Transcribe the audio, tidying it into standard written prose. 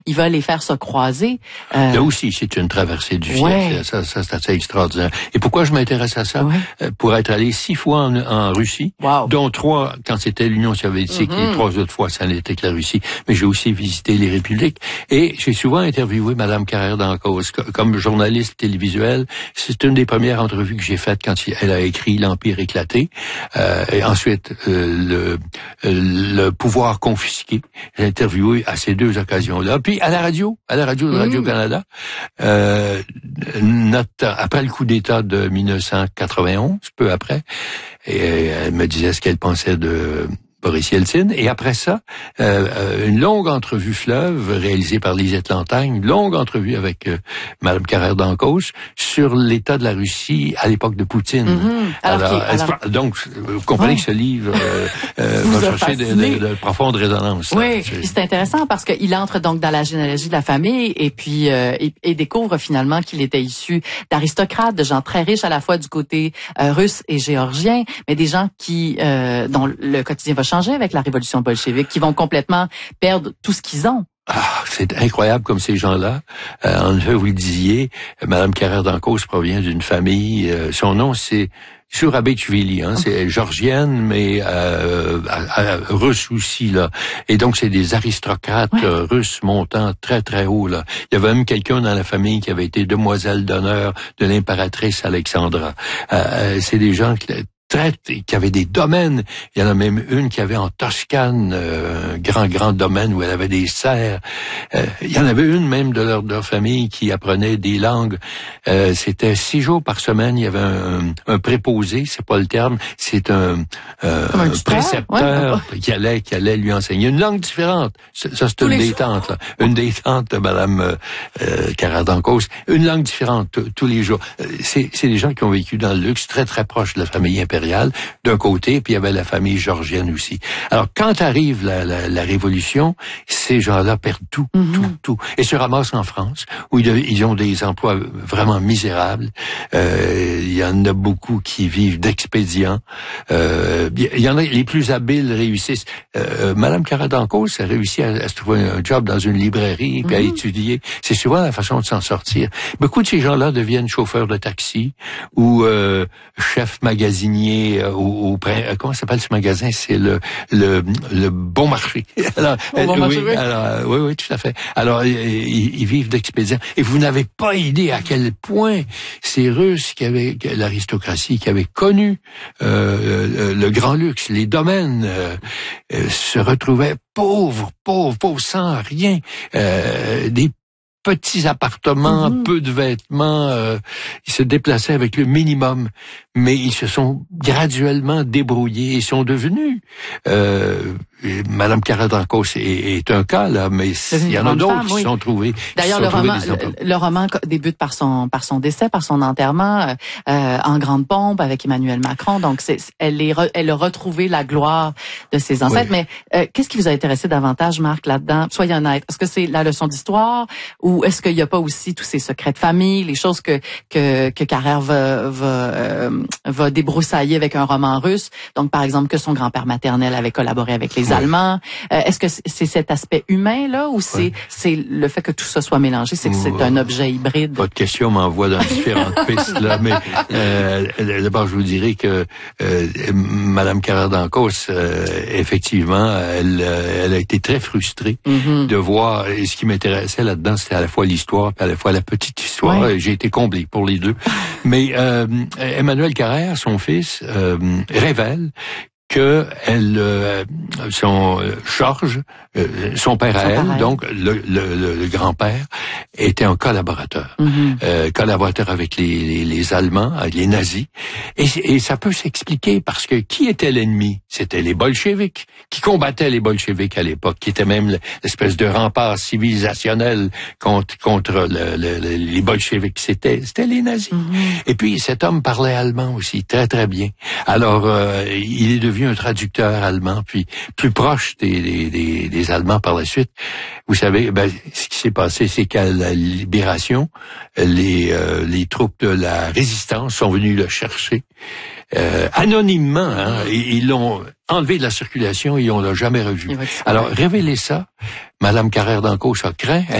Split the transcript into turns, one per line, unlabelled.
il va les faire se croiser.
Là aussi, c'est une traversée du siècle. Ça, c'est assez extraordinaire. Et pourquoi je m'intéresse à ça? Pour être allé 6 fois en Russie, dont 3 quand c'était l'Union soviétique, et 3 autres fois, ça n'était que la Russie. Mais j'ai aussi visité les républiques. Et j'ai souvent interviewé Madame Carrère d'Encausse. Comme journaliste télévisuel, c'est une des premières entrevues que j'ai faites quand elle a écrit L'Empire éclaté. Et ensuite, le pouvoir confisqué. J'ai interviewé à ces 2 occasions-là. Puis à la radio de Radio-Canada, après le coup d'État de 1991, peu après, et elle me disait ce qu'elle pensait de Boris Yeltsin. Et après ça, une longue entrevue fleuve réalisée par Lisette Lantagne, une longue entrevue avec Madame Carrère d'Encausse sur l'état de la Russie à l'époque de Poutine. Donc, vous comprenez que ce livre va chercher de profondes résonances.
Oui, c'est intéressant parce qu'il entre donc dans la généalogie de la famille et puis et découvre finalement qu'il était issu d'aristocrates, de gens très riches à la fois du côté russe et géorgien, mais des gens qui dont le quotidien va changer avec la révolution bolchevique, qui vont complètement perdre tout ce qu'ils ont.
C'est incroyable comme ces gens-là. En effet, vous le disiez, Madame Carrère d'Encausse provient d'une famille, son nom c'est Surabechvili, c'est georgienne, mais russe aussi, là. Et donc, c'est des aristocrates russes montant très, très haut, là. Il y avait même quelqu'un dans la famille qui avait été demoiselle d'honneur de l'impératrice Alexandra. C'est des gens qui avaient des domaines. Il y en a même une qui avait en Toscane grand domaine où elle avait des serres. Il y en avait une même de leur famille qui apprenait des langues. C'était 6 jours par semaine. Il y avait un préposé, c'est pas le terme, c'est un précepteur qui allait lui enseigner une langue différente. Ça c'est une des tantes, là. Une des tantes de Madame Carrère d'Encausse. Une langue différente tous les jours. C'est des gens qui ont vécu dans le luxe, très très proches de la famille impériale d'un côté, puis il y avait la famille georgienne aussi. Alors, quand arrive la Révolution, ces gens-là perdent tout, et se ramassent en France, où ils ont des emplois vraiment misérables. Il y en a beaucoup qui vivent d'expédients. Il y en a les plus habiles réussissent. Madame Carrère d'Encausse a réussi à se trouver un job dans une librairie, puis à étudier. C'est souvent la façon de s'en sortir. Beaucoup de ces gens-là deviennent chauffeurs de taxi ou chefs magasiniers comment s'appelle ce magasin? C'est le Bon Marché. Alors, oui, tout à fait. Alors, ils vivent d'expédients. Et vous n'avez pas idée à quel point ces Russes l'aristocratie qui avait connu le grand luxe, les domaines, se retrouvaient pauvres, sans rien, des petits appartements, peu de vêtements, ils se déplaçaient avec le minimum, mais ils se sont graduellement débrouillés et sont devenus Madame Carrère d'Encausse est un cas, là, mais il y en a d'autres qui se sont trouvés.
D'ailleurs, le roman débute par son décès, par son enterrement, en grande pompe avec Emmanuel Macron. Donc, elle a retrouvé la gloire de ses ancêtres. Mais qu'est-ce qui vous a intéressé davantage, Marc, là-dedans? Soyez honnête. Est-ce que c'est la leçon d'histoire ou est-ce qu'il n'y a pas aussi tous ces secrets de famille, les choses que Carrère va débroussailler avec un roman russe? Donc, par exemple, que son grand-père maternel avait collaboré avec les Allemands. Est-ce que c'est cet aspect humain là ou c'est le fait que tout ça soit mélangé, c'est que c'est un objet hybride?
Votre question m'envoie dans différentes pistes là, mais d'abord je vous dirais que Madame Carrère d'Encausse, effectivement, elle a été très frustrée de voir. Et ce qui m'intéressait là-dedans, c'était à la fois l'histoire, puis à la fois la petite histoire. Oui. J'ai été comblé pour les deux. Mais Emmanuel Carrère, son fils, révèle que Georges, son père à elle, donc le grand-père, était un collaborateur, collaborateur avec les Allemands, avec les nazis, et ça peut s'expliquer parce que qui était l'ennemi? C'était les bolcheviks, qui combattaient les bolcheviks à l'époque, qui étaient même l'espèce de rempart civilisationnel contre les bolcheviks. C'était les nazis. Et puis cet homme parlait allemand aussi, très très bien. Alors il est devenu un traducteur allemand, puis plus proche des Allemands par la suite. Vous savez, ce qui s'est passé, c'est qu'à la libération, les troupes de la résistance sont venues le chercher anonymement. Ils l'ont enlevé de la circulation et on l'a jamais revu. Alors, révéler ça, Madame Carrère d'Encausse a craint.